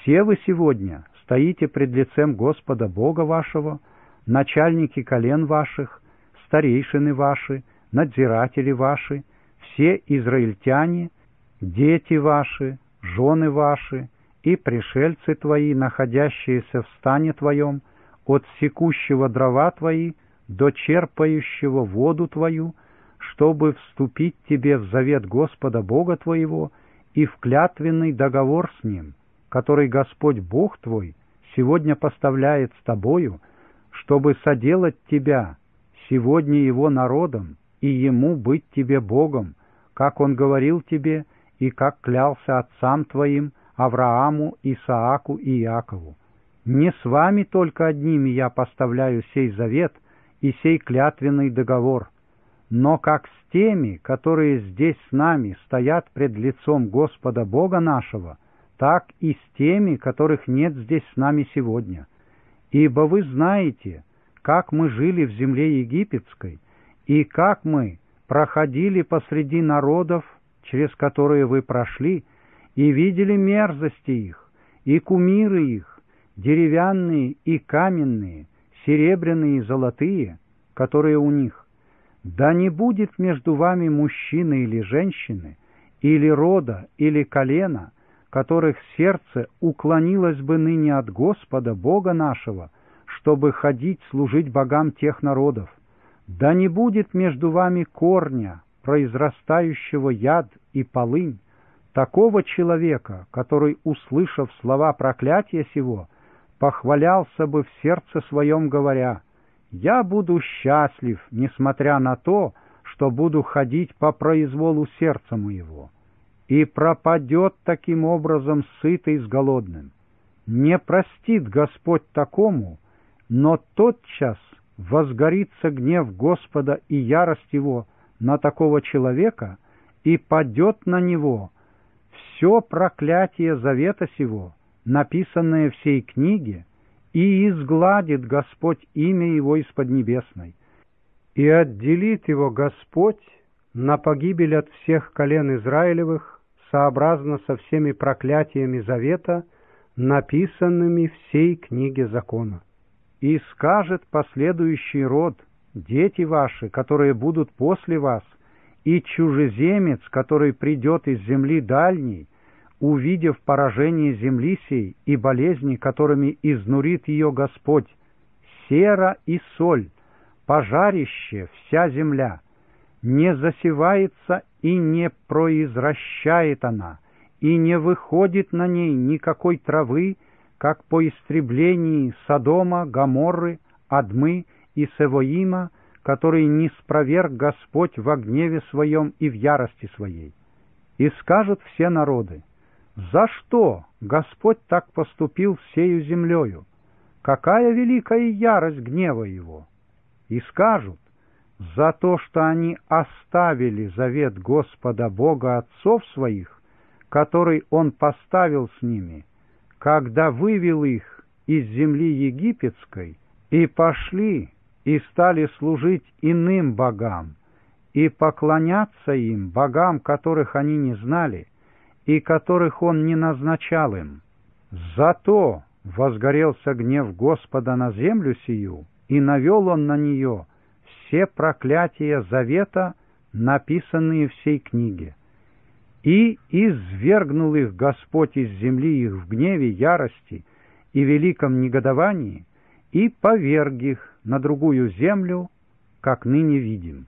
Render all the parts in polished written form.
Все вы сегодня стоите пред лицем Господа Бога вашего, начальники колен ваших, старейшины ваши, надзиратели ваши, все израильтяне, дети ваши, жены ваши и пришельцы твои, находящиеся в стане твоем, от секущего дрова твои до черпающего воду твою, чтобы вступить тебе в завет Господа Бога твоего и в клятвенный договор с Ним, который Господь Бог твой сегодня поставляет с тобою, чтобы соделать тебя сегодня Его народом и Ему быть тебе Богом, как Он говорил тебе и как клялся отцам твоим Аврааму, Исааку и Иакову. Не с вами только одними я поставляю сей завет и сей клятвенный договор, но как с теми, которые здесь с нами стоят пред лицом Господа Бога нашего, так и с теми, которых нет здесь с нами сегодня. Ибо вы знаете, как мы жили в земле египетской, и как мы проходили посреди народов, через которые вы прошли, и видели мерзости их, и кумиры их, деревянные и каменные, серебряные и золотые, которые у них. Да не будет между вами мужчины или женщины, или рода, или колена, которых сердце уклонилось бы ныне от Господа Бога нашего, чтобы ходить служить богам тех народов. Да не будет между вами корня, произрастающего яд и полынь, такого человека, который, услышав слова проклятия сего, похвалялся бы в сердце своем, говоря: «Я буду счастлив, несмотря на то, что буду ходить по произволу сердца моего», и пропадет таким образом сытый с голодным. Не простит Господь такому, но тотчас возгорится гнев Господа и ярость Его на такого человека, и падет на него все проклятие завета сего, написанное в сей книге, и изгладит Господь имя Его из Поднебесной, и отделит его Господь на погибель от всех колен Израилевых, сообразно со всеми проклятиями завета, написанными в сей книге закона. И скажет последующий род: дети ваши, которые будут после вас, и чужеземец, который придет из земли дальней, увидев поражение земли сей и болезни, которыми изнурит ее Господь, сера и соль, пожарище вся земля, не засевается и не произращает она, и не выходит на ней никакой травы, как по истреблении Содома, Гоморры, Адмы и Севоима, который не спроверг Господь во гневе своем и в ярости своей. И скажут все народы: за что Господь так поступил с сею землею? Какая великая ярость гнева Его! И скажут: за то, что они оставили завет Господа Бога отцов своих, который Он поставил с ними, когда вывел их из земли египетской, и пошли и стали служить иным богам, и поклоняться им, богам, которых они не знали, и которых Он не назначал им. Зато возгорелся гнев Господа на землю сию, и навел Он на нее все проклятия завета, написанные в сей книге. И извергнул их Господь из земли их в гневе, ярости и великом негодовании, и поверг их на другую землю, как ныне видим.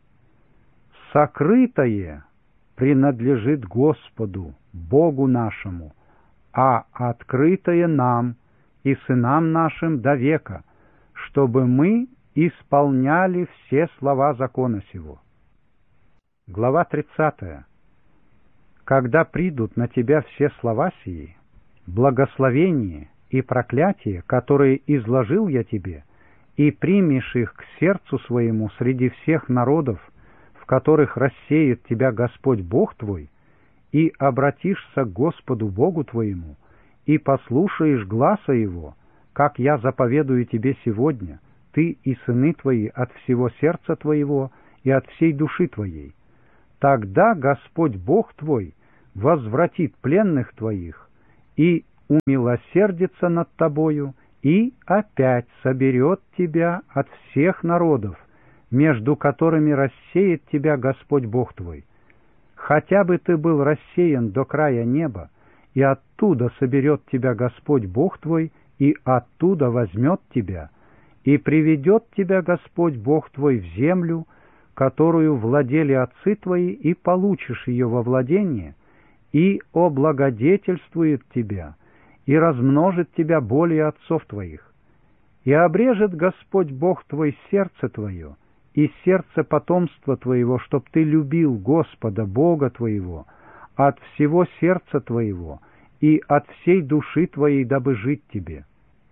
Сокрытое принадлежит Господу, Богу нашему, а открытое нам и сынам нашим до века, чтобы мы исполняли все слова закона сего. Глава 30. Когда придут на тебя все слова сии, благословение и проклятие, которые изложил я тебе, и примешь их к сердцу своему среди всех народов, в которых рассеет тебя Господь Бог твой, и обратишься к Господу Богу твоему, и послушаешь гласа Его, как я заповедую тебе сегодня, ты и сыны твои от всего сердца твоего и от всей души твоей, тогда Господь Бог твой возвратит пленных твоих и умилосердится над тобою и опять соберет тебя от всех народов, между которыми рассеет тебя Господь Бог твой. Хотя бы ты был рассеян до края неба, и оттуда соберет тебя Господь Бог твой, и оттуда возьмет тебя, и приведет тебя Господь Бог твой в землю, которую владели отцы твои, и получишь ее во владение, и облагодетельствует тебя, и размножит тебя более отцов твоих. И обрежет Господь Бог твой сердце твое, и сердце потомства твоего, чтоб ты любил Господа Бога твоего от всего сердца твоего и от всей души твоей, дабы жить тебе.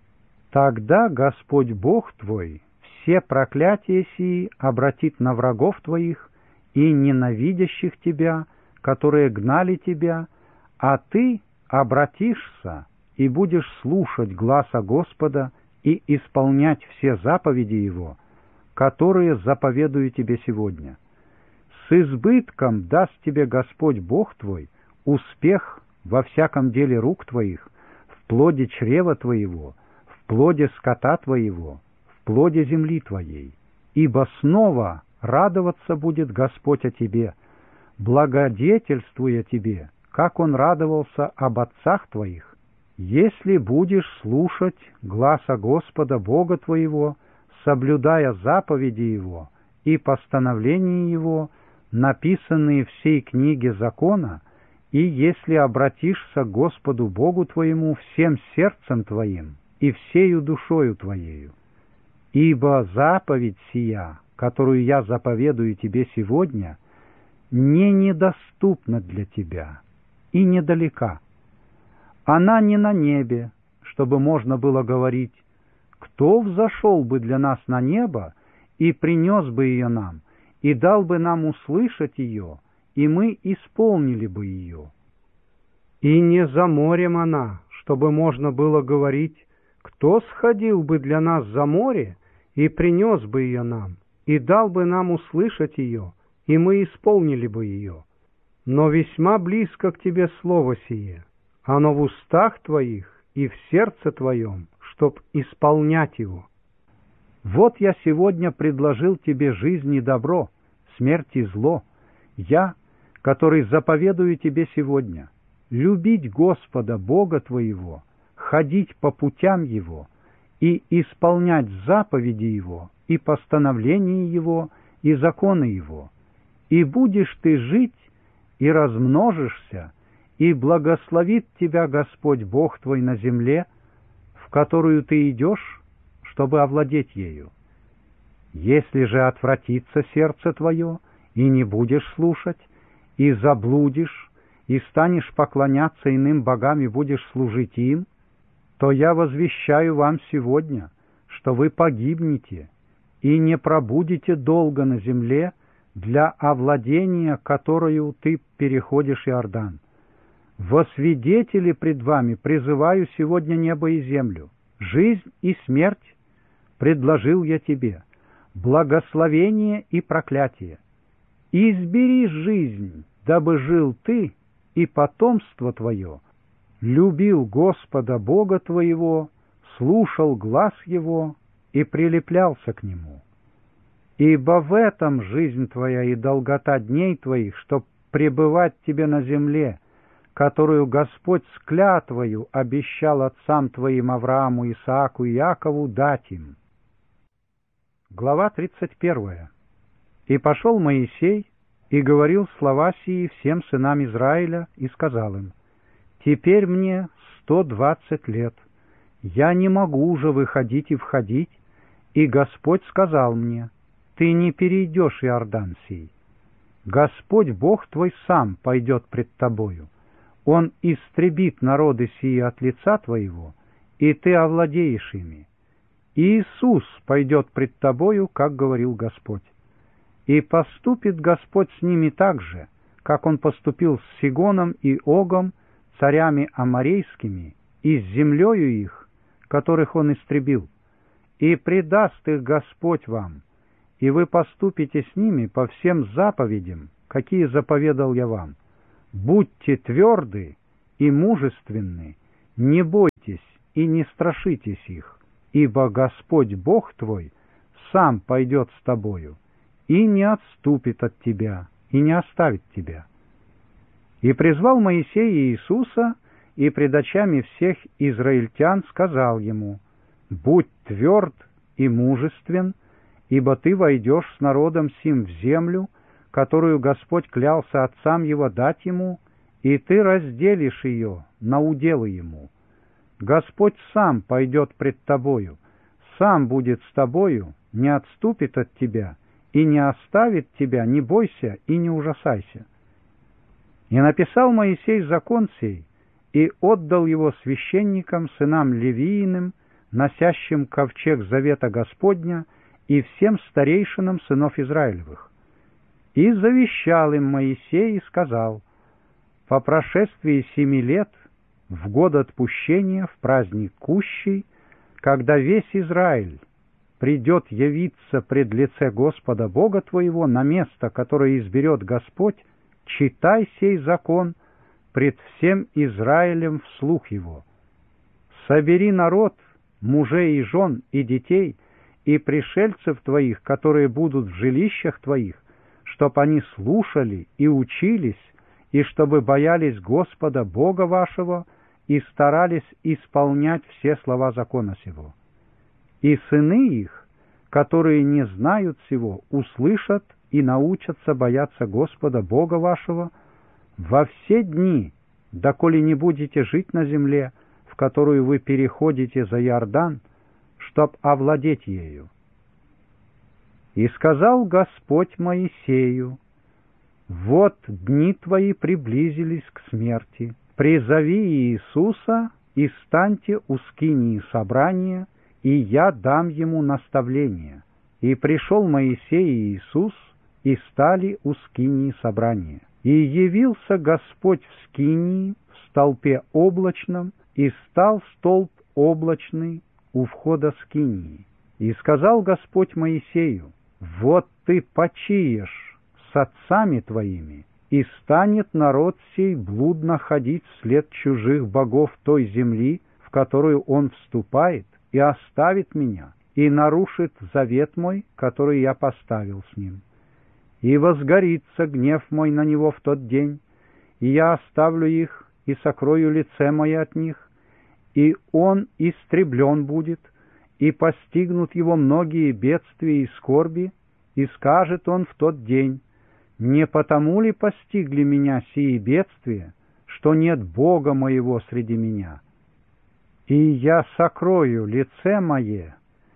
Тогда Господь Бог твой все проклятия сии обратит на врагов твоих и ненавидящих тебя, которые гнали тебя, а ты обратишься и будешь слушать гласа Господа и исполнять все заповеди Его, которые заповедую тебе сегодня. С избытком даст тебе Господь Бог твой успех во всяком деле рук твоих, в плоде чрева твоего, в плоде скота твоего, в плоде земли твоей. Ибо снова радоваться будет Господь о тебе, благодетельствуя тебе, как Он радовался об отцах твоих, если будешь слушать гласа Господа Бога твоего, соблюдая заповеди Его и постановления Его, написанные в сей книге закона, и если обратишься к Господу Богу твоему всем сердцем твоим и всею душою твоею. Ибо заповедь сия, которую я заповедую тебе сегодня, не недоступна для тебя и недалека. Она не на небе, чтобы можно было говорить: кто взошел бы для нас на небо и принес бы ее нам, и дал бы нам услышать ее, и мы исполнили бы ее. И не за морем она, чтобы можно было говорить: кто сходил бы для нас за море и принес бы ее нам, и дал бы нам услышать ее, и мы исполнили бы ее. Но весьма близко к тебе слово сие, оно в устах твоих и в сердце твоем, чтоб исполнять его. Вот я сегодня предложил тебе жизнь и добро, смерть и зло. Я, который заповедую тебе сегодня, любить Господа Бога твоего, ходить по путям Его и исполнять заповеди Его и постановления Его и законы Его. И будешь ты жить и размножишься, и благословит тебя Господь Бог твой на земле, в которую ты идешь, чтобы овладеть ею. Если же отвратится сердце твое, и не будешь слушать, и заблудишь, и станешь поклоняться иным богам и будешь служить им, то я возвещаю вам сегодня, что вы погибнете и не пробудете долго на земле для овладения, которую ты переходишь Иордан. Во свидетели пред вами призываю сегодня небо и землю, жизнь и смерть предложил я тебе, благословение и проклятие. Избери жизнь, дабы жил ты и потомство твое, любил Господа Бога твоего, слушал глас Его и прилеплялся к Нему. Ибо в этом жизнь твоя и долгота дней твоих, чтоб пребывать тебе на земле, которую Господь с клятвою обещал отцам твоим Аврааму, Исааку и Иакову дать им. Глава 31. И пошел Моисей и говорил слова сии всем сынам Израиля и сказал им: «Теперь мне 120 лет, я не могу уже выходить и входить, и Господь сказал мне: ты не перейдешь Иордан сей. Господь Бог твой сам пойдет пред тобою, Он истребит народы сии от лица твоего, и ты овладеешь ими. Иисус пойдет пред тобою, как говорил Господь. И поступит Господь с ними так же, как Он поступил с Сигоном и Огом, царями аморейскими, и с землею их, которых Он истребил. И предаст их Господь вам, и вы поступите с ними по всем заповедям, какие заповедал я вам. Будьте тверды и мужественны, не бойтесь и не страшитесь их, ибо Господь Бог твой сам пойдет с тобою и не отступит от тебя, и не оставит тебя». И призвал Моисей Иисуса, и пред очами всех израильтян сказал ему: «Будь тверд и мужествен, ибо ты войдешь с народом сим в землю, которую Господь клялся отцам его дать ему, и ты разделишь ее на уделы ему. Господь сам пойдет пред тобою, сам будет с тобою, не отступит от тебя и не оставит тебя, не бойся и не ужасайся». И написал Моисей закон сей, и отдал его священникам, сынам Левииным, носящим ковчег завета Господня, и всем старейшинам сынов Израилевых. И завещал им Моисей и сказал: «По прошествии 7 лет, в год отпущения, в праздник Кущий, когда весь Израиль придет явиться пред лице Господа Бога твоего на место, которое изберет Господь, читай сей закон пред всем Израилем вслух его. Собери народ, мужей и жен и детей, и пришельцев твоих, которые будут в жилищах твоих, чтоб они слушали и учились, и чтобы боялись Господа Бога вашего и старались исполнять все слова закона сего. И сыны их, которые не знают сего, услышат и научатся бояться Господа Бога вашего во все дни, доколе не будете жить на земле, в которую вы переходите за Иордан, чтоб овладеть ею. И сказал Господь Моисею: вот дни твои приблизились к смерти. Призови Иисуса и станьте у скинии собрания, и я дам ему наставление. И пришел Моисей и Иисус, и стали у скинии собрания. И явился Господь в скинии в столпе облачном, и стал столб облачный у входа скинии. И сказал Господь Моисею: вот ты почиешь с отцами твоими, и станет народ сей блудно ходить вслед чужих богов той земли, в которую он вступает, и оставит меня, и нарушит завет мой, который я поставил с ним. И возгорится гнев мой на него в тот день, и я оставлю их, и сокрою лице мое от них, и он истреблен будет, и постигнут его многие бедствия и скорби, и скажет он в тот день: не потому ли постигли меня сии бедствия, что нет Бога моего среди меня? И я сокрою лице мое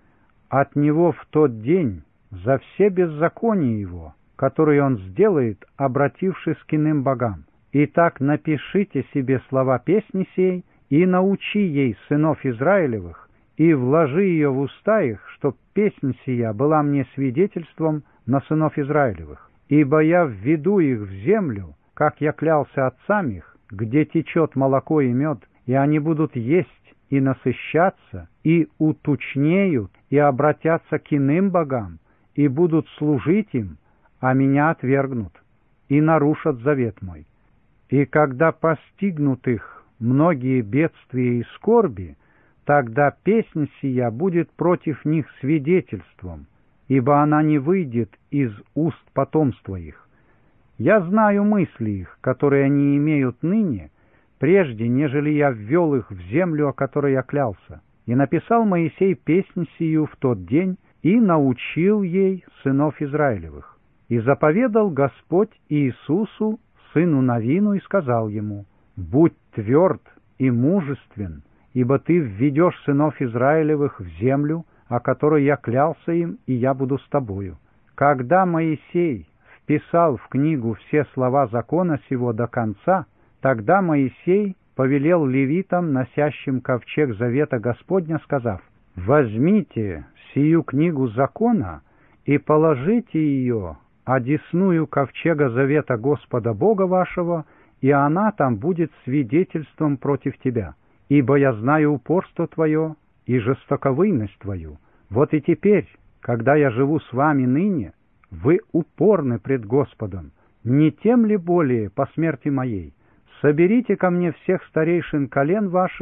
от него в тот день за все беззакония его, которые он сделает, обратившись к иным богам. Итак, напишите себе слова песни сей, и научи ей сынов Израилевых, и вложи ее в уста их, чтоб песнь сия была мне свидетельством на сынов Израилевых. Ибо я введу их в землю, как я клялся отцам их, где течет молоко и мед, и они будут есть и насыщаться, и утучнеют, и обратятся к иным богам, и будут служить им, а меня отвергнут, и нарушат завет мой. И когда постигнут их многие бедствия и скорби, тогда песнь сия будет против них свидетельством, ибо она не выйдет из уст потомства их. Я знаю мысли их, которые они имеют ныне, прежде, нежели я ввел их в землю, о которой я клялся. И написал Моисей песнь сию в тот день, и научил ей сынов Израилевых. И заповедал Господь Иисусу, сыну Навину, и сказал ему: «Будь тверд и мужествен, ибо ты введешь сынов Израилевых в землю, о которой я клялся им, и я буду с тобою». Когда Моисей вписал в книгу все слова закона сего до конца, тогда Моисей повелел левитам, носящим ковчег завета Господня, сказав: «Возьмите сию книгу закона и положите ее одесную ковчега завета Господа Бога вашего, и она там будет свидетельством против тебя. Ибо я знаю упорство твое и жестоковыйность твою. Вот и теперь, когда я живу с вами ныне, вы упорны пред Господом. Не тем ли более по смерти моей? Соберите ко мне всех старейшин колен ваших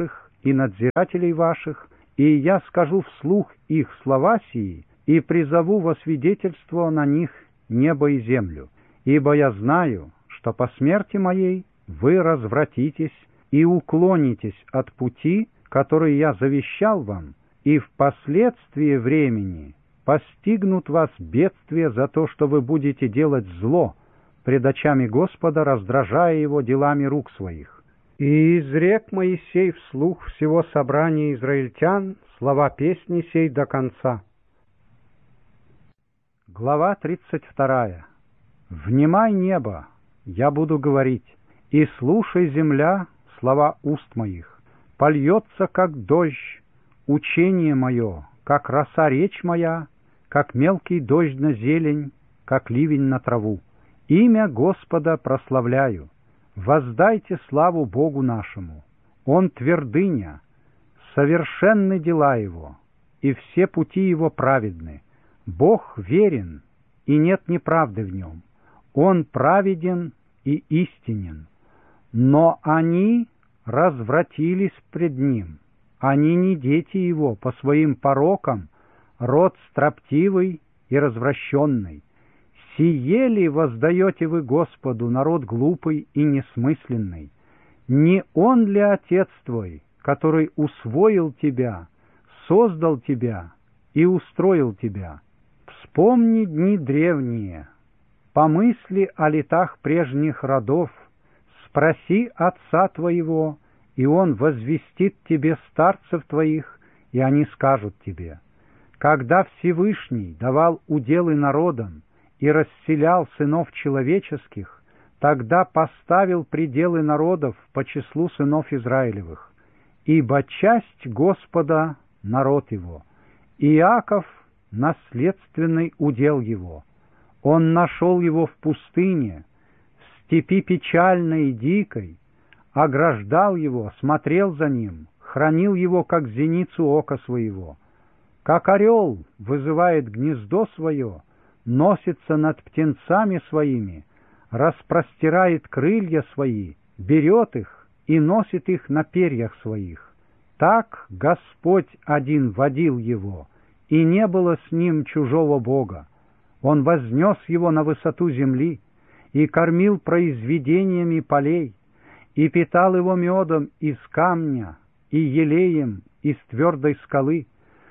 и надзирателей ваших, и я скажу вслух их слова сии, и призову во свидетельство на них небо и землю. Ибо я знаю, что по смерти моей вы развратитесь и уклонитесь от пути, который я завещал вам, и впоследствии времени постигнут вас бедствия за то, что вы будете делать зло пред очами Господа, раздражая его делами рук своих. И изрек Моисей вслух всего собрания израильтян слова песни сей до конца. Глава 32. «Внимай, небо, я буду говорить, и слушай, земля, слова уст моих. Польется, как дождь, учение мое, как роса речь моя, как мелкий дождь на зелень, как ливень на траву. Имя Господа прославляю. Воздайте славу Богу нашему. Он твердыня, совершенны дела Его, и все пути Его праведны. Бог верен, и нет неправды в Нем. Он праведен и истинен. Но они развратились пред Ним. Они не дети Его по своим порокам, род строптивый и развращенный. Сие ли воздаете вы Господу, народ глупый и несмысленный? Не Он ли Отец твой, который усвоил тебя, создал тебя и устроил тебя? Вспомни дни древние, помысли о летах прежних родов, спроси отца твоего, и он возвестит тебе старцев твоих, и они скажут тебе. Когда Всевышний давал уделы народам и расселял сынов человеческих, тогда поставил пределы народов по числу сынов Израилевых. Ибо часть Господа — народ его, Иаков — наследственный удел его. Он нашел его в пустыне, в степи печальной и дикой, ограждал его, смотрел за ним, хранил его, как зеницу ока своего. Как орел вызывает гнездо свое, носится над птенцами своими, распростирает крылья свои, берет их и носит их на перьях своих. Так Господь один водил его, и не было с ним чужого Бога. Он вознес его на высоту земли и кормил произведениями полей, и питал его медом из камня, и елеем из твердой скалы,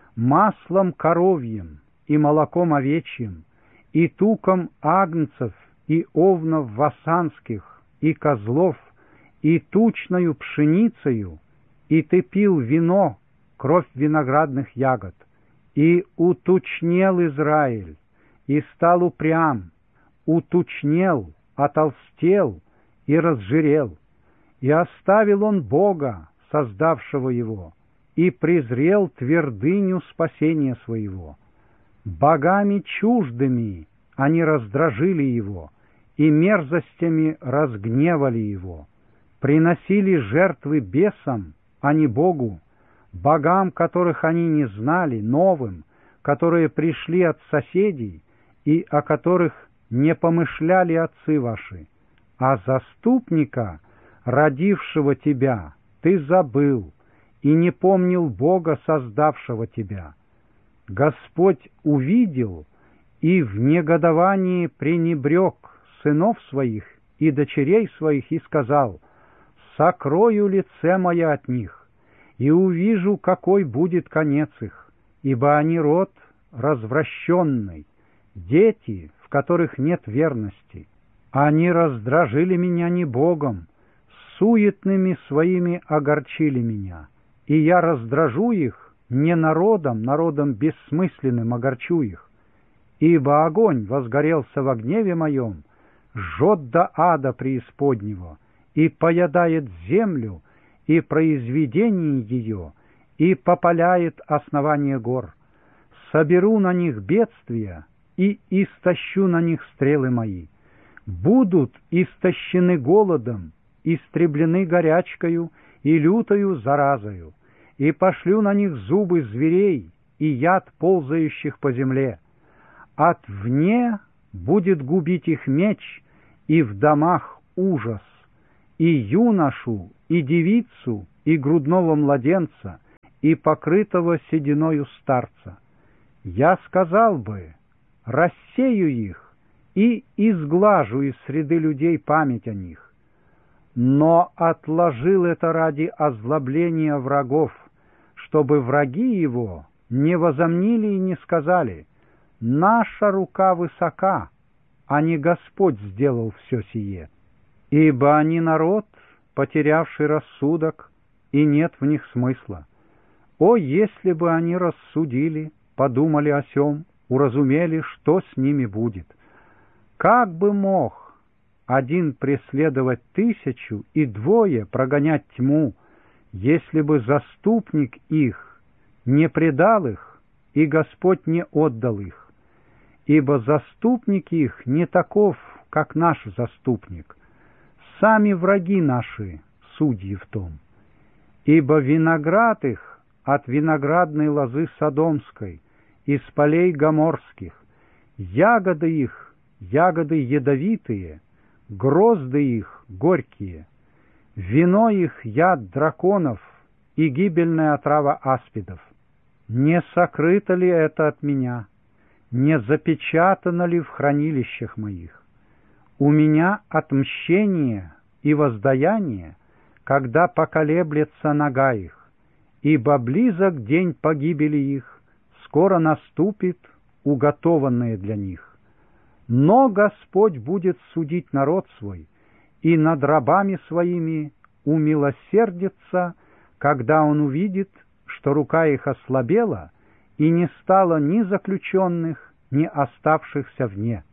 маслом коровьим и молоком овечьим, и туком агнцев и овнов васанских, и козлов, и тучною пшеницею, и ты пил вино, кровь виноградных ягод. И утучнел Израиль, и стал упрям, утучнел, отолстел и разжирел. И оставил он Бога, создавшего его, и презрел твердыню спасения своего. Богами чуждыми они раздражили его, и мерзостями разгневали его. Приносили жертвы бесам, а не Богу, богам, которых они не знали, новым, которые пришли от соседей и о которых не помышляли отцы ваши. А заступника, родившего тебя, ты забыл и не помнил Бога, создавшего тебя. Господь увидел и в негодовании пренебрег сынов своих и дочерей своих и сказал: «Сокрою лице мое от них, и увижу, какой будет конец их, ибо они род развращенный, дети, в которых нет верности. Они раздражили меня не Богом, суетными своими огорчили меня, и я раздражу их не народом, народом бессмысленным огорчу их. Ибо огонь возгорелся во гневе моем, жжет до ада преисподнего, и поедает землю и произведение ее, и попаляет основание гор. Соберу на них бедствия и истощу на них стрелы мои. Будут истощены голодом, истреблены горячкою и лютою заразою, и пошлю на них зубы зверей и яд ползающих по земле. Отвне будет губить их меч, и в домах ужас, и юношу, и девицу, и грудного младенца, и покрытого сединою старца. Я сказал бы, рассею их и изглажу из среды людей память о них. Но отложил это ради озлобления врагов, чтобы враги его не возомнили и не сказали: наша рука высока, а не Господь сделал все сие. Ибо они народ, потерявший рассудок, и нет в них смысла. О, если бы они рассудили, подумали о сем, уразумели, что с ними будет! Как бы мог один преследовать 1000 и 2 прогонять тьму, если бы заступник их не предал их, и Господь не отдал их? Ибо заступник их не таков, как наш заступник. Сами враги наши судьи в том. Ибо виноград их от виноградной лозы Содомской, из полей Гоморских, ягоды их, ягоды ядовитые, грозды их горькие, вино их яд драконов и гибельная отрава аспидов. Не сокрыто ли это от меня? Не запечатано ли в хранилищах моих? У меня отмщение и воздаяние, когда поколеблется нога их, ибо близок день погибели их, скоро наступит уготованное для них. Но Господь будет судить народ свой, и над рабами своими умилосердится, когда Он увидит, что рука их ослабела, и не стало ни заключенных, ни оставшихся вне.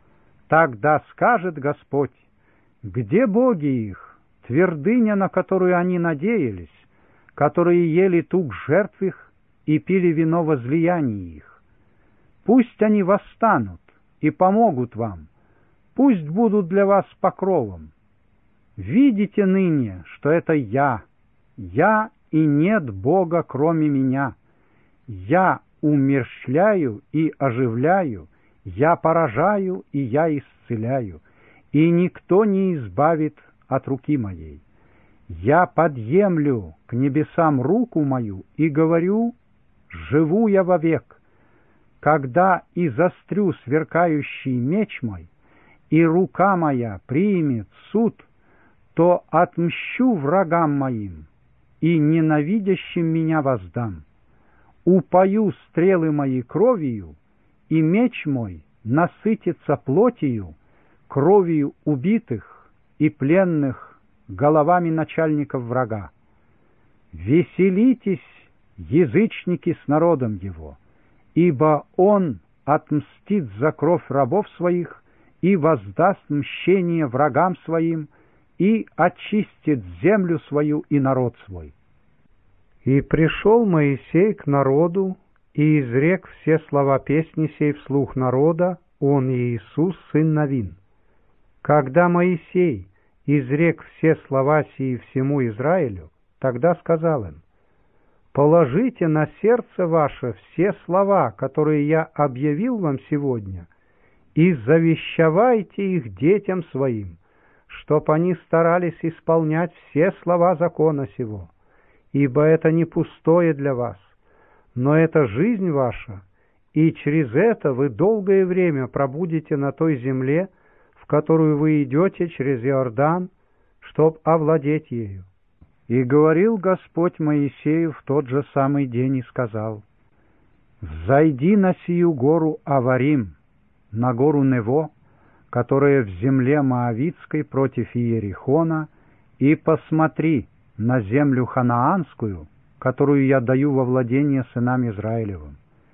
Тогда скажет Господь: где боги их, твердыня, на которую они надеялись, которые ели тук жертв их и пили вино возлияний их? Пусть они восстанут и помогут вам, пусть будут для вас покровом. Видите ныне, что это я и нет Бога, кроме меня. Я умерщвляю и оживляю, я поражаю и я исцеляю, и никто не избавит от руки моей. Я подъемлю к небесам руку мою и говорю: живу я вовек. Когда и застрю сверкающий меч мой, и рука моя примет суд, то отмщу врагам моим, и ненавидящим меня воздам. Упою стрелы мои кровью, и меч мой насытится плотью, кровью убитых и пленных, головами начальников врага. Веселитесь, язычники, с народом его, ибо он отмстит за кровь рабов своих и воздаст мщение врагам своим, и очистит землю свою и народ свой. И пришел Моисей к народу, и изрек все слова песни сей вслух народа, он и Иисус, сын Навин. Когда Моисей изрек все слова сии всему Израилю, тогда сказал им: положите на сердце ваше все слова, которые я объявил вам сегодня, и завещевайте их детям своим, чтоб они старались исполнять все слова закона сего, ибо это не пустое для вас, но это жизнь ваша, и через это вы долгое время пробудете на той земле, в которую вы идете через Иордан, чтоб овладеть ею. И говорил Господь Моисею в тот же самый день и сказал: «Взойди на сию гору Аварим, на гору Нево, которая в земле Моавитской против Иерихона, и посмотри на землю ханаанскую, которую я даю во владение сынам Израилевым.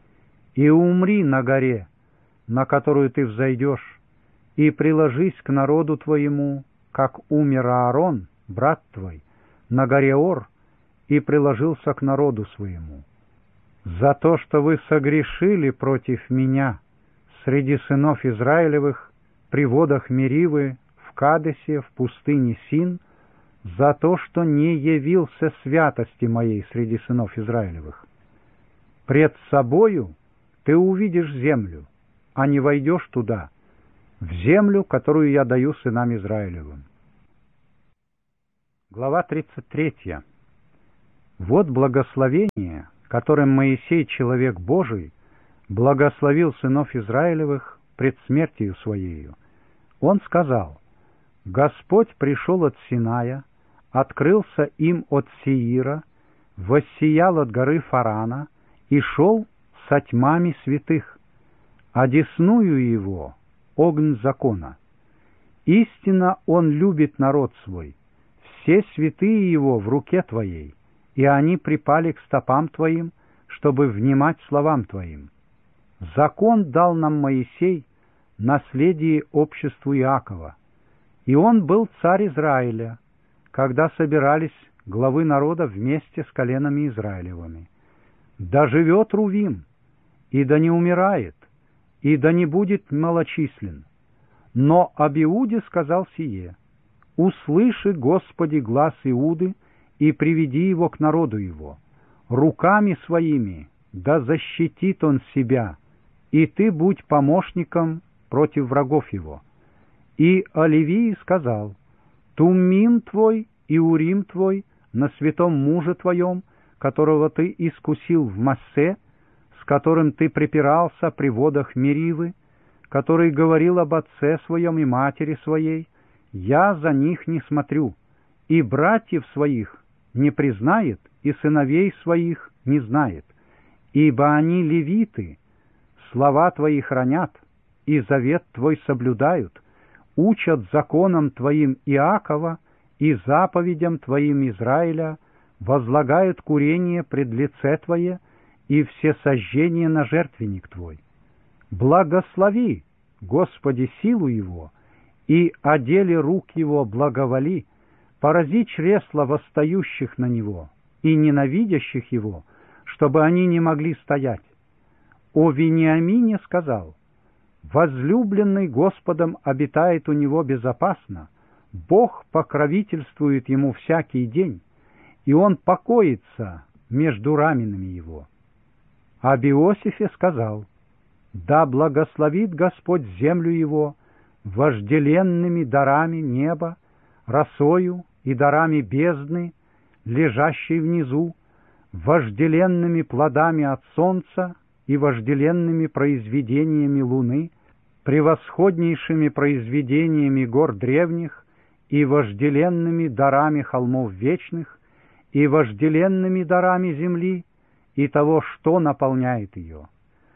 И умри на горе, на которую ты взойдешь, и приложись к народу твоему, как умер Аарон, брат твой, на горе Ор, и приложился к народу своему. За то, что вы согрешили против меня среди сынов Израилевых при водах Меривы, в Кадесе, в пустыне Син, за то, что не явился святости моей среди сынов Израилевых. Пред собою ты увидишь землю, а не войдешь туда, в землю, которую я даю сынам Израилевым». Глава 33. Вот благословение, которым Моисей, человек Божий, благословил сынов Израилевых пред смертью Своею. Он сказал: «Господь пришел от Синая, открылся им от Сеира, воссиял от горы Фарана и шел со тьмами святых, одесную его огонь закона. Истинно он любит народ свой, все святые его в руке твоей, и они припали к стопам твоим, чтобы внимать словам твоим. Закон дал нам Моисей, наследие обществу Иакова, и он был царь Израиля, когда собирались главы народа вместе с коленами Израилевыми. Да живет Рувим, и да не умирает, и да не будет малочислен. Но об Иуде сказал сие: услыши, Господи, глас Иуды, и приведи его к народу его. Руками своими да защитит он себя, и ты будь помощником против врагов его. И о Левии сказал: Туммим твой и Урим твой на святом муже твоем, которого ты искусил в Массе, с которым ты припирался при водах Меривы, который говорил об отце своем и матери своей: я за них не смотрю, и братьев своих не признает, и сыновей своих не знает, ибо они левиты, слова твои хранят, и завет твой соблюдают, учат законам твоим Иакова и заповедям твоим Израиля, возлагают курение пред лице твое и все сожжения на жертвенник твой. Благослови, Господи, силу его, и о деле рук его благоволи, порази чресла восстающих на него и ненавидящих его, чтобы они не могли стоять. О Вениамине сказал: возлюбленный Господом обитает у него безопасно, Бог покровительствует ему всякий день, и он покоится между раменами его. Об Иосифе сказал: да благословит Господь землю его вожделенными дарами неба, росою и дарами бездны, лежащей внизу, вожделенными плодами от солнца и вожделенными произведениями луны, превосходнейшими произведениями гор древних и вожделенными дарами холмов вечных, и вожделенными дарами земли и того, что наполняет ее.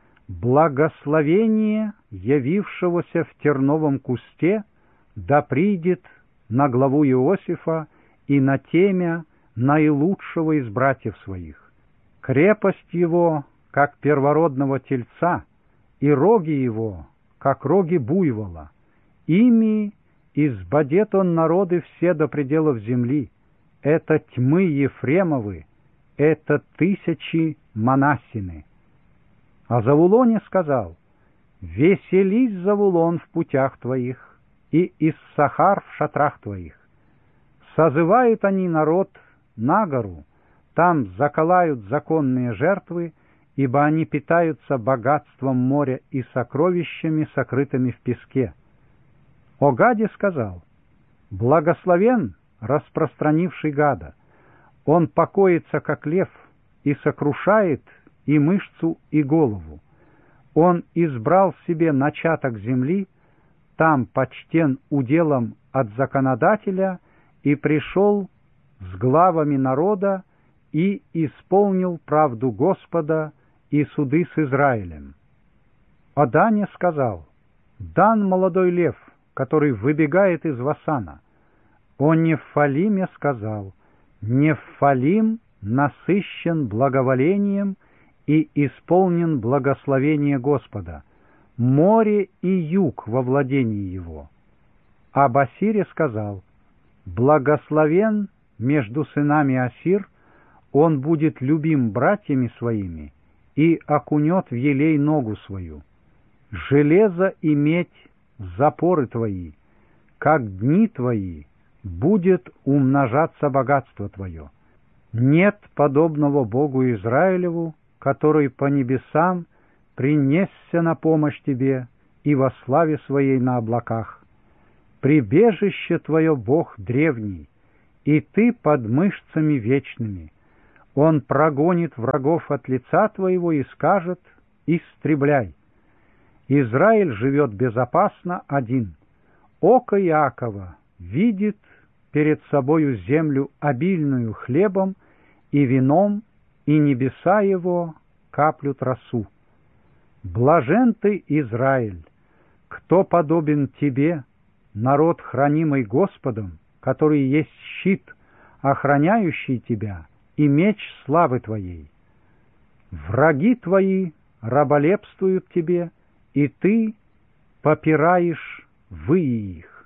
Благословение явившегося в терновом кусте да придет на главу Иосифа и на темя наилучшего из братьев своих. Крепость его, как первородного тельца, и роги его, как роги буйвола. Ими избодет он народы все до пределов земли. Это тьмы Ефремовы, это тысячи Манассины. О Завулоне сказал: веселись, Завулон, в путях твоих, и Иссахар в шатрах твоих. Созывают они народ на гору, там заколают законные жертвы, ибо они питаются богатством моря и сокровищами, сокрытыми в песке. О Гаде сказал: благословен распространивший Гада, он покоится, как лев, и сокрушает и мышцу, и голову. Он избрал себе начаток земли, там почтен уделом от законодателя, и пришел с главами народа, и исполнил правду Господа и суды с Израилем. О Дане сказал: Дан молодой лев, который выбегает из Васана. О Нефалиме сказал: Нефалим насыщен благоволением и исполнен благословение Господа, море и юг во владении его. Об Асире сказал: благословен между сынами Асир, он будет любим братьями своими и окунет в елей ногу свою. Железо и медь — запоры твои, как дни твои будет умножаться богатство твое. Нет подобного Богу Израилеву, который по небесам принесся на помощь тебе и во славе своей на облаках. Прибежище твое Бог древний, и ты под мышцами вечными. Он прогонит врагов от лица твоего и скажет: истребляй. Израиль живет безопасно один. Око Иакова видит перед собою землю обильную хлебом и вином, и небеса его каплют росу. Блажен ты, Израиль! Кто подобен тебе, народ, хранимый Господом, который есть щит, охраняющий тебя, и меч славы твоей? Враги твои раболепствуют тебе, и ты попираешь выи их.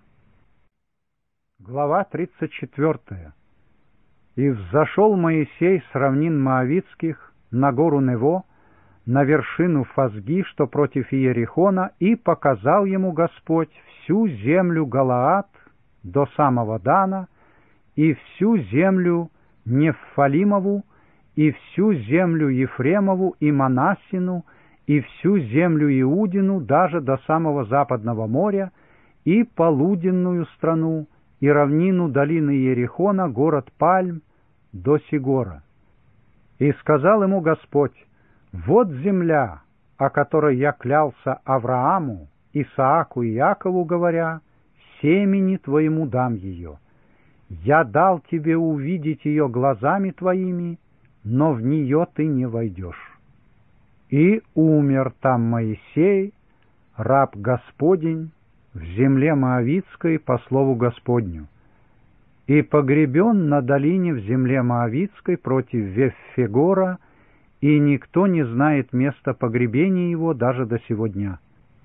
Глава 34. И взошел Моисей с равнин Моавитских на гору Нево, на вершину Фазги, что против Иерихона, и показал ему Господь всю землю Галаад до самого Дана, и всю землю Неффалимову, и всю землю Ефремову и Манассину, и всю землю Иудину, даже до самого западного моря, и полуденную страну, и равнину долины Иерихона, город Пальм, до Сигора. И сказал ему Господь: вот земля, о которой я клялся Аврааму, Исааку и Иакову, говоря: семени твоему дам ее. Я дал тебе увидеть ее глазами твоими, но в нее ты не войдешь. И умер там Моисей, раб Господень, в земле Моавитской по слову Господню, и погребен на долине в земле Моавитской против Веффегора, и никто не знает места погребения его даже до сего дня.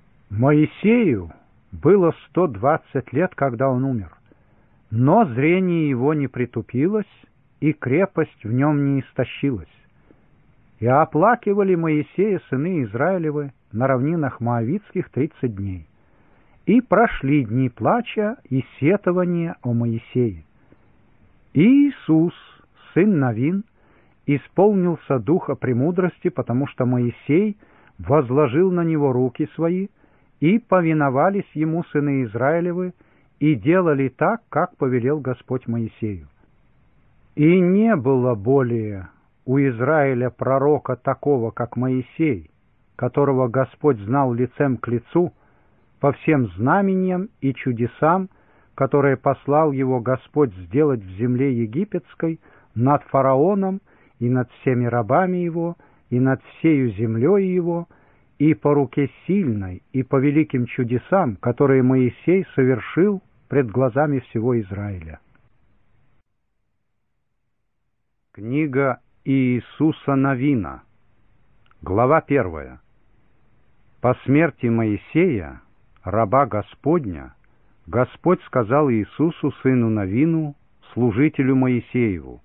Моисею было 120 лет, когда он умер, но зрение его не притупилось, и крепость в нем не истощилась. И оплакивали Моисея сыны Израилевы на равнинах Моавитских 30 дней. И прошли дни плача и сетования о Моисее. И Иисус, сын Навин, исполнился духа премудрости, потому что Моисей возложил на него руки свои, и повиновались ему сыны Израилевы, и делали так, как повелел Господь Моисею. И не было более у Израиля пророка такого, как Моисей, которого Господь знал лицем к лицу, по всем знамениям и чудесам, которые послал его Господь сделать в земле египетской, над фараоном и над всеми рабами его, и над всею землей его, и по руке сильной, и по великим чудесам, которые Моисей совершил пред глазами всего Израиля. Книга Иисуса Навина, глава 1. По смерти Моисея, раба Господня, Господь сказал Иисусу, сыну Навину, служителю Моисееву: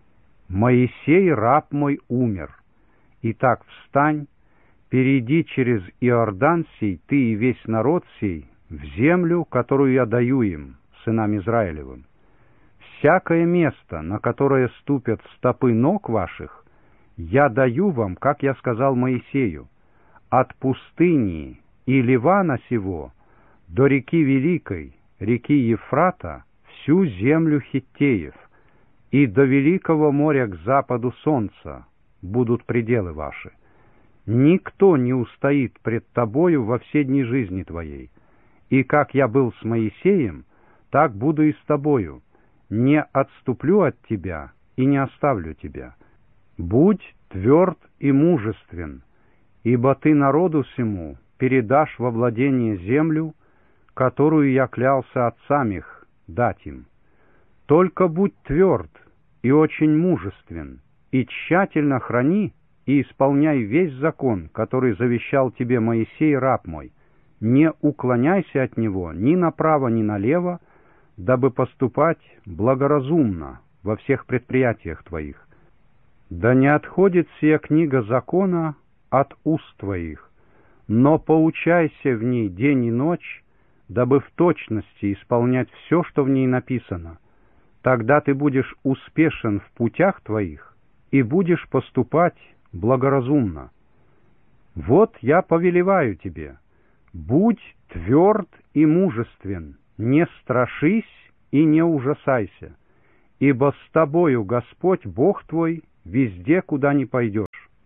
«Моисей, раб мой, умер. Итак, встань, перейди через Иордан сей, ты и весь народ сей, в землю, которую я даю им, сынам Израилевым. Всякое место, на которое ступят стопы ног ваших, я даю вам, как я сказал Моисею, от пустыни и Ливана сего до реки Великой, реки Ефрата, всю землю хиттеев, и до великого моря к западу солнца будут пределы ваши. Никто не устоит пред тобою во все дни жизни твоей. И как я был с Моисеем, так буду и с тобою. Не отступлю от тебя и не оставлю тебя. Будь тверд и мужествен, ибо ты народу сему передашь во владение землю, которую я клялся отцам их дать им. Только будь тверд и очень мужествен, и тщательно храни и исполняй весь закон, который завещал тебе Моисей, раб мой. Не уклоняйся от него ни направо, ни налево, дабы поступать благоразумно во всех предприятиях твоих. Да не отходит сия книга закона от уст твоих, но поучайся в ней день и ночь, дабы в точности исполнять все, что в ней написано. Тогда ты будешь успешен в путях твоих и будешь поступать благоразумно. Вот я повелеваю тебе: будь тверд и мужествен, не страшись и не ужасайся, ибо с тобою Господь Бог твой везде, куда ни пойдешь».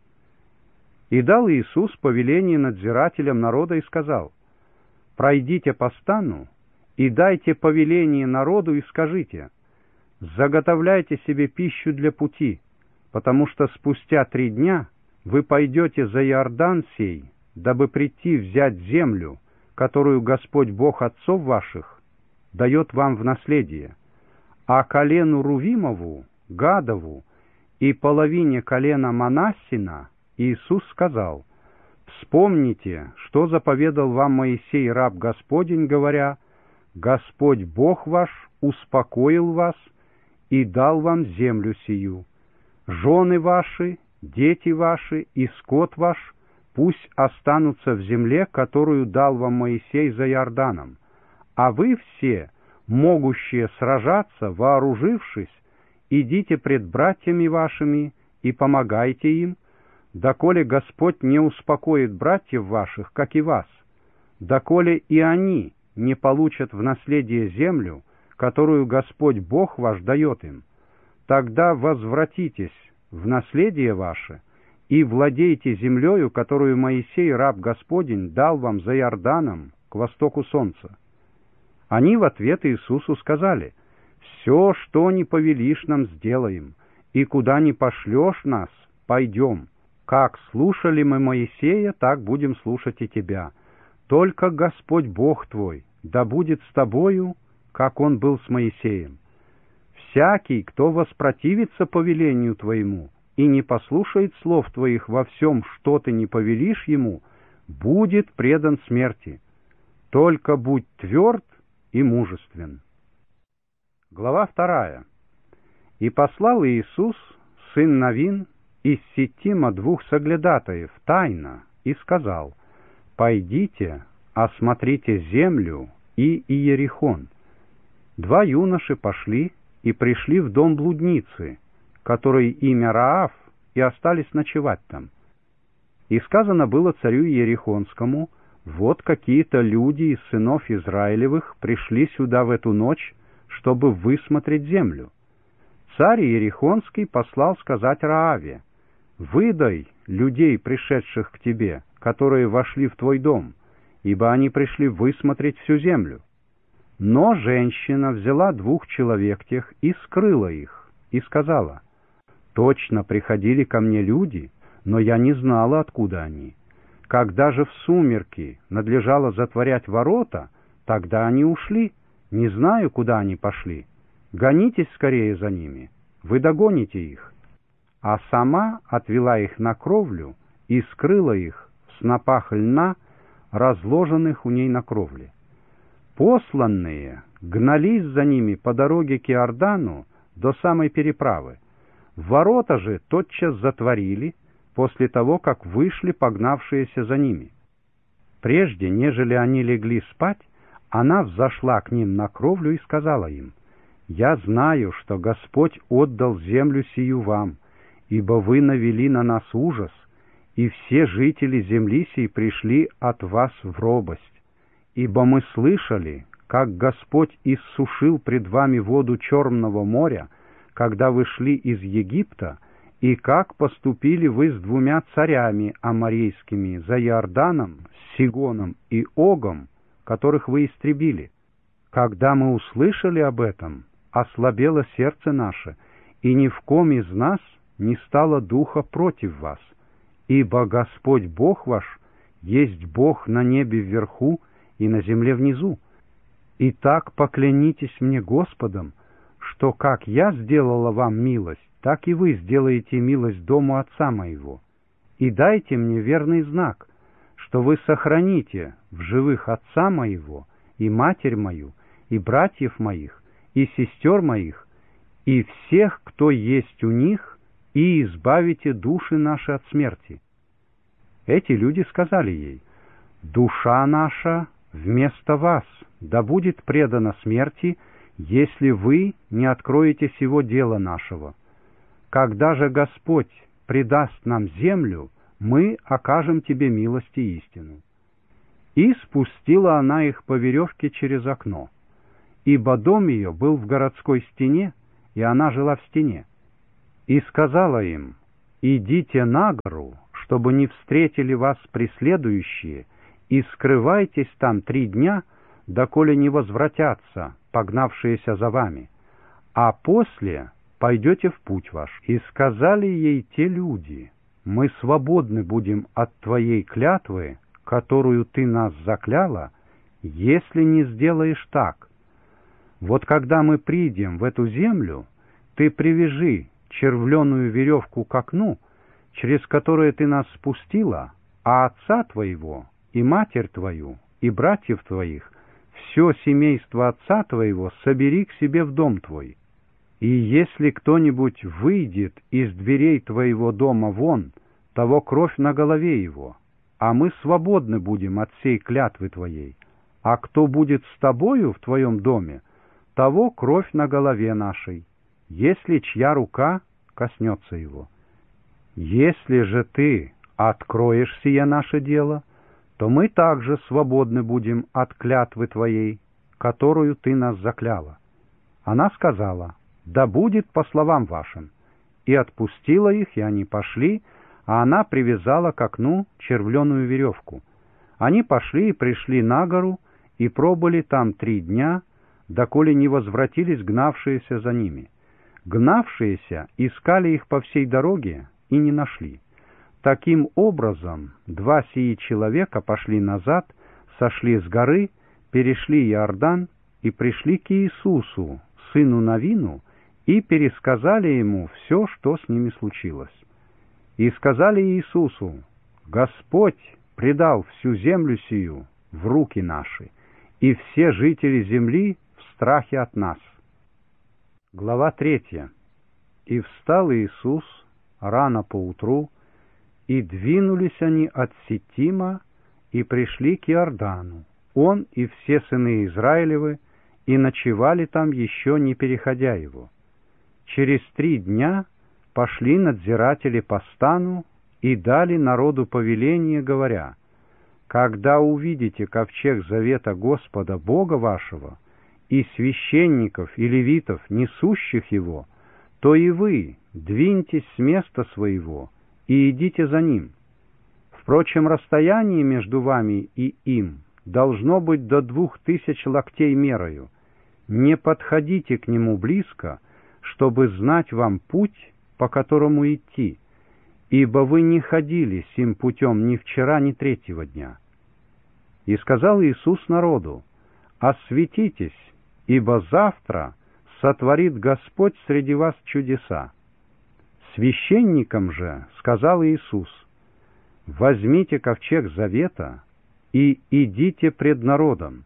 И дал Иисус повеление надзирателям народа и сказал: «Пройдите по стану и дайте повеление народу и скажите: заготовляйте себе пищу для пути, потому что спустя 3 дня вы пойдете за Иордан сей, дабы прийти взять землю, которую Господь Бог отцов ваших дает вам в наследие. А колену Рувимову, Гадову и половине колена Манассина Иисус сказал: вспомните, что заповедал вам Моисей, раб Господень, говоря: Господь Бог ваш успокоил вас и дал вам землю сию. Жены ваши, дети ваши и скот ваш пусть останутся в земле, которую дал вам Моисей за Иорданом, а вы все, могущие сражаться, вооружившись, идите пред братьями вашими и помогайте им, доколе Господь не успокоит братьев ваших, как и вас, доколе и они не получат в наследие землю, которую Господь Бог ваш дает им. Тогда возвратитесь в наследие ваше и владейте землею, которую Моисей, раб Господень, дал вам за Иорданом к востоку солнца». Они в ответ Иисусу сказали: «Все, что не повелишь нам, сделаем, и куда не пошлешь нас, пойдем. Как слушали мы Моисея, так будем слушать и тебя. Только Господь Бог твой да будет с тобою, как Он был с Моисеем. Всякий, кто воспротивится повелению твоему и не послушает слов твоих во всем, что ты не повелишь ему, будет предан смерти. Только будь тверд и мужествен». Глава 2. «И послал Иисус, сын Навин, из Ситима 2 соглядатаев тайно, и сказал: пойдите, осмотрите землю и Иерихон. 2 юноши пошли и пришли в дом блудницы, которой имя Раав, и остались ночевать там. И сказано было царю Иерихонскому: вот какие-то люди из сынов Израилевых пришли сюда в эту ночь, чтобы высмотреть землю. Царь Иерихонский послал сказать Рааве: выдай людей, пришедших к тебе, которые вошли в твой дом, ибо они пришли высмотреть всю землю. Но женщина взяла 2 человек тех и скрыла их, и сказала: точно приходили ко мне люди, но я не знала, откуда они. Когда же в сумерки надлежало затворять ворота, тогда они ушли, не знаю, куда они пошли. Гонитесь скорее за ними, вы догоните их. А сама отвела их на кровлю и скрыла их в снопах льна, разложенных у ней на кровле. Посланные гнались за ними по дороге к Иордану до самой переправы. Ворота же тотчас затворили после того, как вышли погнавшиеся за ними. Прежде, нежели они легли спать, она взошла к ним на кровлю и сказала им: «Я знаю, что Господь отдал землю сию вам, ибо вы навели на нас ужас, и все жители земли сей пришли от вас в робость. Ибо мы слышали, как Господь иссушил пред вами воду Черного моря, когда вы шли из Египта, и как поступили вы с 2 царями аморейскими за Иорданом, с Сигоном и Огом, которых вы истребили. Когда мы услышали об этом, ослабело сердце наше, и ни в ком из нас не стало духа против вас, ибо Господь Бог ваш есть Бог на небе вверху и на земле внизу. Итак, поклянитесь мне Господом, что как я сделала вам милость, так и вы сделаете милость дому отца моего. И дайте мне верный знак, что вы сохраните в живых отца моего, и матерь мою, и братьев моих, и сестер моих, и всех, кто есть у них, и избавите души наши от смерти». Эти люди сказали ей: «Душа наша вместо вас да будет предана смерти, если вы не откроете сего дела нашего. Когда же Господь предаст нам землю, мы окажем тебе милость и истину». И спустила она их по веревке через окно, ибо дом ее был в городской стене, и она жила в стене. И сказала им: «Идите на гору, чтобы не встретили вас преследующие, и скрывайтесь там 3 дня, доколе не возвратятся, погнавшиеся за вами, а после пойдете в путь ваш». И сказали ей те люди: «Мы свободны будем от твоей клятвы, которую ты нас закляла, если не сделаешь так. Вот когда мы придем в эту землю, ты привяжи червленую веревку к окну, через которое ты нас спустила, а отца твоего и матерь твою и братьев твоих, все семейство отца твоего собери к себе в дом твой. И если кто-нибудь выйдет из дверей твоего дома вон, того кровь на голове его, а мы свободны будем от сей клятвы твоей. А кто будет с тобою в твоем доме, того кровь на голове нашей, если чья рука коснется его. Если же ты откроешь сие наше дело, то мы также свободны будем от клятвы твоей, которую ты нас закляла». Она сказала: «Да будет по словам вашим». И отпустила их, и они пошли, а она привязала к окну червленую веревку. Они пошли и пришли на гору, и пробыли там 3 дня, доколе не возвратились гнавшиеся за ними. Гнавшиеся искали их по всей дороге и не нашли. Таким образом, 2 сии человека пошли назад, сошли с горы, перешли Иордан и пришли к Иисусу, сыну Навину, и пересказали ему все, что с ними случилось. И сказали Иисусу: «Господь предал всю землю сию в руки наши, и все жители земли в страхе от нас». Глава 3. «И встал Иисус рано поутру, и двинулись они от Ситима, и пришли к Иордану, он и все сыны Израилевы, и ночевали там, еще не переходя его. Через 3 дня пошли надзиратели по стану и дали народу повеление, говоря: «Когда увидите ковчег завета Господа Бога вашего и священников и левитов, несущих его, то и вы двиньтесь с места своего и идите за ним. Впрочем, расстояние между вами и им должно быть до 2000 локтей мерою. Не подходите к нему близко, чтобы знать вам путь, по которому идти, ибо вы не ходили сим путем ни вчера, ни 3-го дня». И сказал Иисус народу: «Осветитесь, ибо завтра сотворит Господь среди вас чудеса». Священникам же сказал Иисус: «Возьмите ковчег завета и идите пред народом».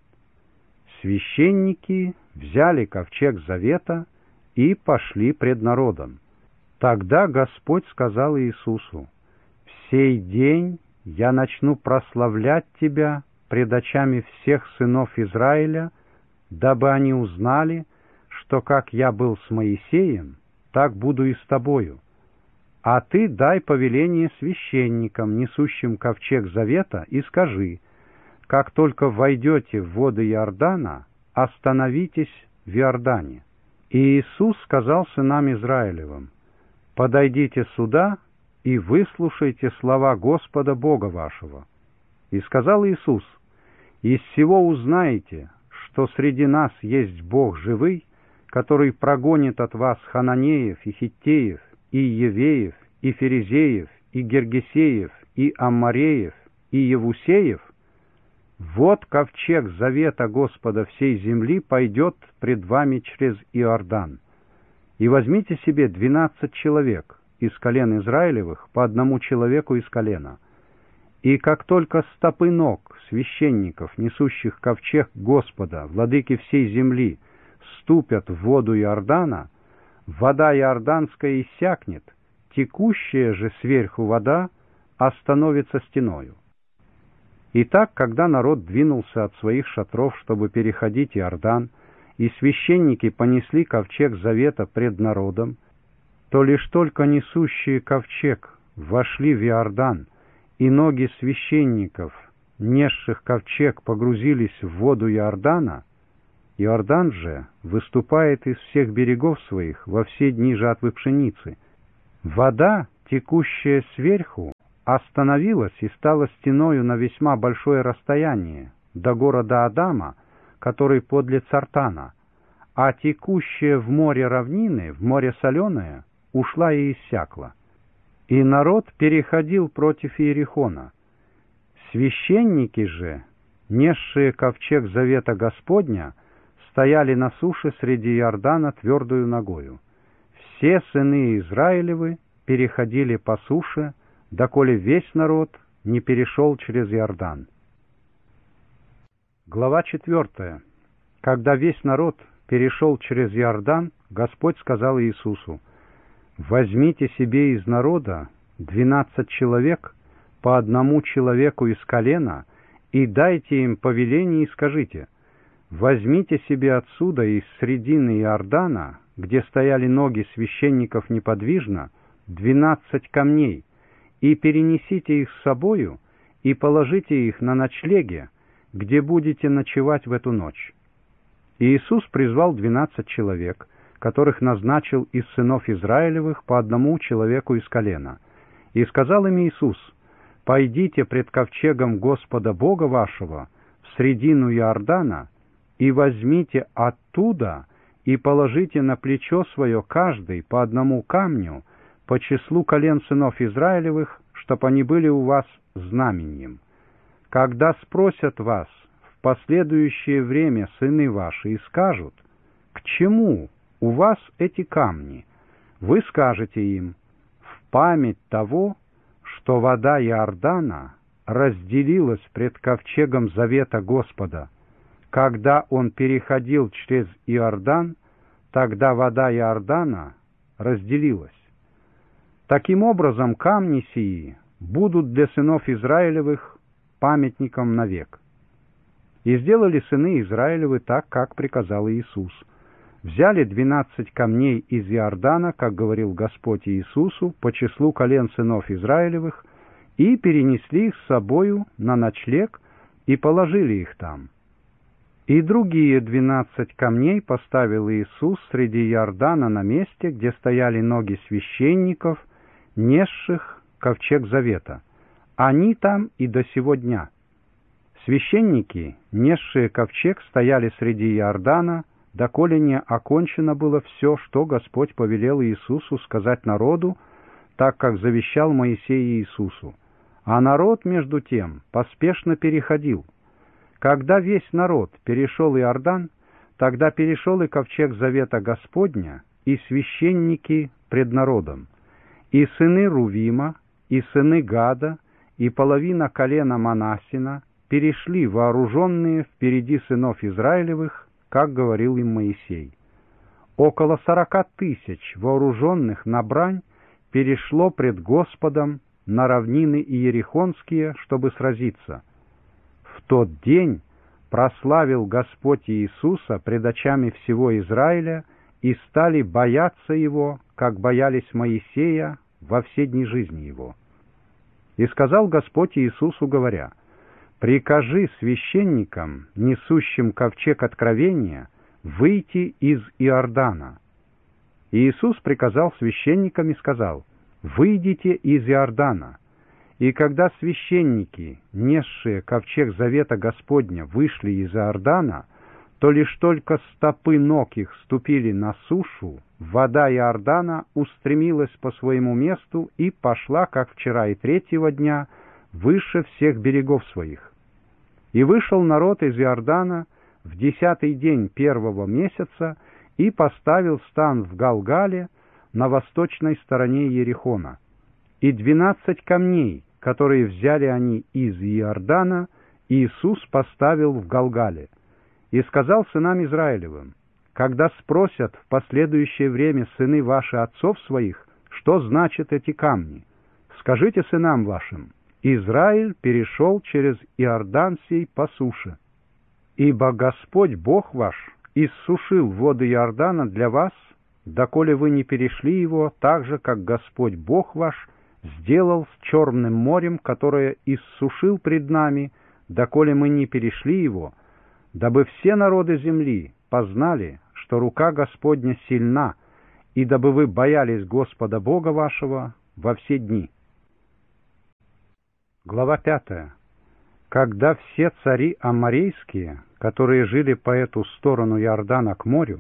Священники взяли ковчег завета и пошли пред народом. Тогда Господь сказал Иисусу: «В сей день я начну прославлять тебя пред очами всех сынов Израиля, дабы они узнали, что как я был с Моисеем, так буду и с тобою. А ты дай повеление священникам, несущим ковчег завета, и скажи: как только войдете в воды Иордана, остановитесь в Иордане». И Иисус сказал сынам Израилевым: «Подойдите сюда и выслушайте слова Господа Бога вашего». И сказал Иисус: «Из сего узнаете, что среди нас есть Бог живый, который прогонит от вас Хананеев и Хиттеев, и Евеев, и Ферезеев, и Гергесеев, и Аммореев, и Евусеев. Вот ковчег завета Господа всей земли пойдет пред вами через Иордан. И возьмите себе 12 человек из колен Израилевых, по 1 человеку из колена. И как только стопы ног священников, несущих ковчег Господа, владыки всей земли, ступят в воду Иордана, вода иорданская иссякнет, текущая же сверху вода остановится стеною». Итак, когда народ двинулся от своих шатров, чтобы переходить Иордан, и священники понесли ковчег завета пред народом, то лишь только несущие ковчег вошли в Иордан, и ноги священников, несших ковчег, погрузились в воду Иордана, Иордан же выступает из всех берегов своих во все дни жатвы пшеницы, Вода, текущая сверху, остановилась и стала стеною на весьма большое расстояние до города Адама, который подле Цартана, а текущая в море равнины, в море соленое, ушла и иссякла. И народ переходил против Иерихона. Священники же, несшие ковчег завета Господня, стояли на суше среди Иордана твердою ногою. Все сыны Израилевы переходили по суше, доколе весь народ не перешел через Иордан. Глава 4. Когда весь народ перешел через Иордан, Господь сказал Иисусу: «Возьмите себе из народа 12 человек, по одному человеку из колена, и дайте им повеление и скажите: возьмите себе отсюда из средины Иордана, где стояли ноги священников неподвижно, 12 камней, и перенесите их с собою, и положите их на ночлеге, где будете ночевать в эту ночь». И Иисус призвал 12 человек, которых назначил из сынов Израилевых по одному человеку из колена. И сказал им Иисус: «Пойдите пред ковчегом Господа Бога вашего в средину Иордана, и возьмите оттуда, и положите на плечо свое каждый по одному камню, по числу колен сынов Израилевых, чтоб они были у вас знаменем. Когда спросят вас в последующее время сыны ваши и скажут: к чему у вас эти камни, вы скажете им: в память того, что вода Иордана разделилась пред ковчегом завета Господа. Когда он переходил через Иордан, тогда вода Иордана разделилась. Таким образом, камни сии будут для сынов Израилевых памятником навек». И сделали сыны Израилевы так, как приказал Иисус. Взяли 12 камней из Иордана, как говорил Господь Иисусу, по числу колен сынов Израилевых, и перенесли их с собою на ночлег, и положили их там. И другие 12 камней поставил Иисус среди Иордана на месте, где стояли ноги священников, несших ковчег завета. Они там и до сего дня. Священники, несшие ковчег, стояли среди Иордана, доколе не окончено было все, что Господь повелел Иисусу сказать народу, так как завещал Моисей Иисусу. А народ, между тем, поспешно переходил. Когда весь народ перешел Иордан, тогда перешел и ковчег завета Господня, и священники пред народом. И сыны Рувима, и сыны Гада, и половина колена Манассина перешли, вооруженные впереди сынов Израилевых, как говорил им Моисей. Около 40 тысяч вооруженных на брань перешло пред Господом на равнины иерихонские, чтобы сразиться. В тот день прославил Господь Иисуса пред очами всего Израиля, и стали бояться Его, как боялись Моисея во все дни жизни Его. И сказал Господь Иисусу, говоря: «Прикажи священникам, несущим ковчег откровения, выйти из Иордана». И Иисус приказал священникам и сказал: «Выйдите из Иордана». И когда священники, несшие ковчег завета Господня, вышли из Иордана, то лишь только стопы ног их ступили на сушу, вода Иордана устремилась по своему месту и пошла, как вчера и третьего дня, выше всех берегов своих. И вышел народ из Иордана в 10-й день первого месяца и поставил стан в Галгале на восточной стороне Иерихона. И 12 камней, которые взяли они из Иордана, Иисус поставил в Галгале. И сказал сынам Израилевым: когда спросят в последующее время сыны ваши отцов своих, что значат эти камни, скажите сынам вашим: Израиль перешел через Иордан сей по суше. Ибо Господь Бог ваш иссушил воды Иордана для вас, доколе вы не перешли его, так же, как Господь Бог ваш сделал с Черным морем, которое иссушил пред нами, доколе мы не перешли его, дабы все народы земли познали, что рука Господня сильна, и дабы вы боялись Господа Бога вашего во все дни». Глава 5. Когда все цари аморейские, которые жили по эту сторону Иордана к морю,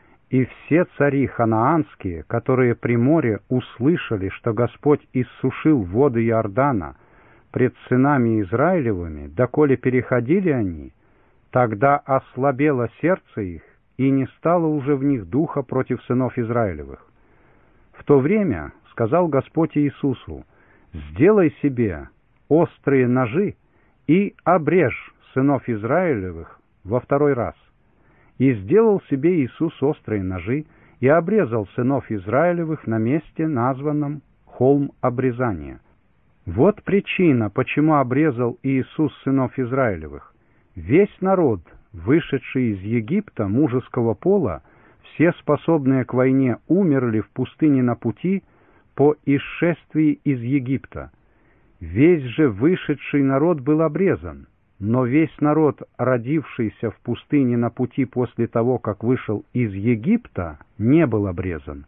и все цари ханаанские, которые при море услышали, что Господь иссушил воды Иордана пред сынами Израилевыми, доколе переходили они, тогда ослабело сердце их, и не стало уже в них духа против сынов Израилевых. В то время сказал Господь Иисусу: «Сделай себе острые ножи и обрежь сынов Израилевых во второй раз». И сделал себе Иисус острые ножи и обрезал сынов Израилевых на месте, названном холм обрезания. Вот причина, почему обрезал Иисус сынов Израилевых. Весь народ, вышедший из Египта мужеского пола, все способные к войне, умерли в пустыне на пути по исшествии из Египта. Весь же вышедший народ был обрезан, но весь народ, родившийся в пустыне на пути после того, как вышел из Египта, не был обрезан.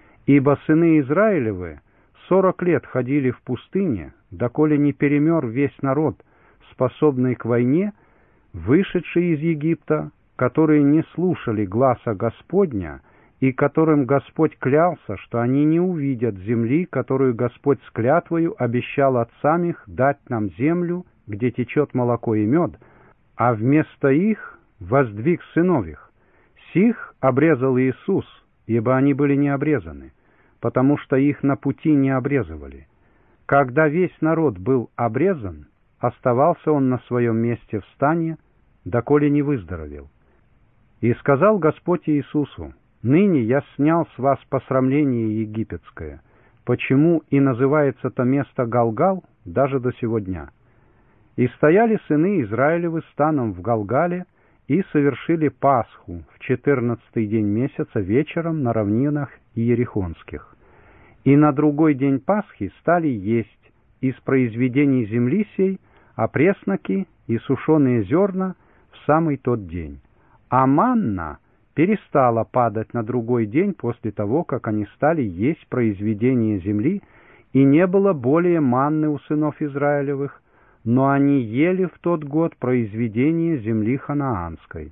Ибо сыны Израилевы 40 лет ходили в пустыне, доколе не перемер весь народ, способный к войне, вышедший из Египта, которые не слушали гласа Господня, и которым Господь клялся, что они не увидят земли, которую Господь с клятвою обещал отцам их дать нам землю, где течет молоко и мед, а вместо их воздвиг сынов их. Сих обрезал Иисус, ибо они были не обрезаны, потому что их на пути не обрезывали. Когда весь народ был обрезан, оставался он на своем месте в стане, доколе не выздоровел. И сказал Господь Иисусу: «Ныне я снял с вас посрамление египетское, почему и называется то место Галгал даже до сего дня». И стояли сыны Израилевы станом в Галгале и совершили Пасху в 14-й день месяца вечером на равнинах Иерихонских. И на другой день Пасхи стали есть из произведений земли сей опресноки и сушеные зерна в самый тот день. А манна перестала падать на другой день после того, как они стали есть произведения земли, и не было более манны у сынов Израилевых, но они ели в тот год произведения земли ханаанской.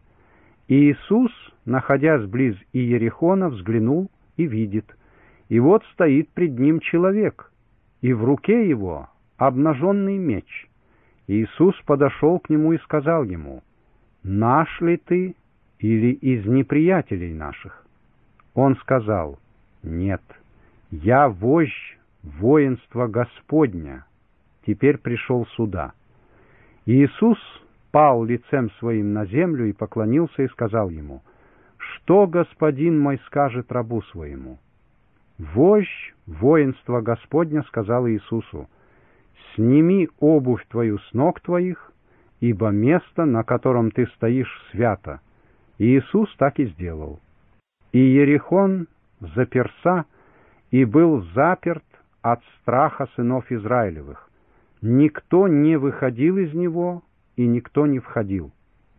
И Иисус, находясь близ Иерихона, взглянул и видит, и вот стоит пред ним человек, и в руке его обнаженный меч. Иисус подошел к нему и сказал ему: «Наш ли ты или из неприятелей наших?» Он сказал: «Нет, я вождь воинства Господня, теперь пришел сюда». Иисус пал лицем своим на землю и поклонился и сказал ему: «Что господин мой скажет рабу своему?» Вождь воинства Господня сказал Иисусу: «Сними обувь твою с ног твоих, ибо место, на котором ты стоишь, свято». И Иисус так и сделал. И Иерихон заперся и был заперт от страха сынов Израилевых. Никто не выходил из него, и никто не входил.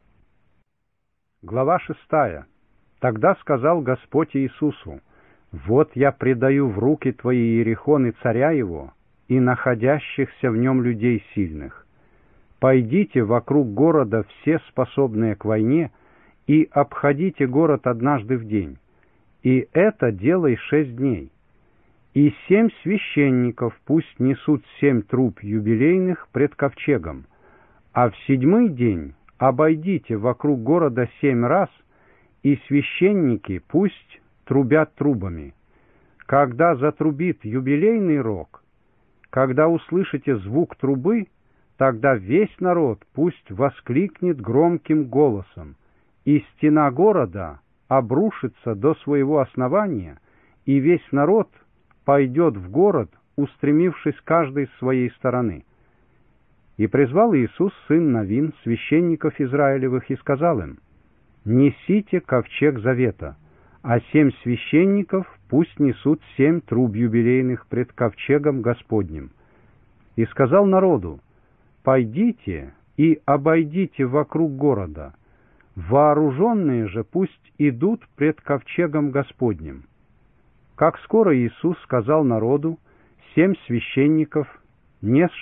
Глава 6. Тогда сказал Господь Иисусу: «Вот я предаю в руки твои Иерихон и царя его, и находящихся в нем людей сильных. Пойдите вокруг города все способные к войне, и обходите город однажды в день, и это делай 6 дней. И 7 священников пусть несут 7 труб юбилейных пред ковчегом, а в 7-й день обойдите вокруг города 7 раз, и священники пусть трубят трубами. Когда затрубит юбилейный рог, когда услышите звук трубы, тогда весь народ пусть воскликнет громким голосом, и стена города обрушится до своего основания, и весь народ пойдет в город, устремившись каждый с своей стороны». И призвал Иисус сын Навин священников Израилевых и сказал им: «Несите ковчег завета, а 7 священников пусть несут 7 труб юбилейных пред ковчегом Господним». И сказал народу: «Пойдите и обойдите вокруг города, вооруженные же пусть идут пред ковчегом Господним». Как скоро Иисус сказал народу, 7 священников, несших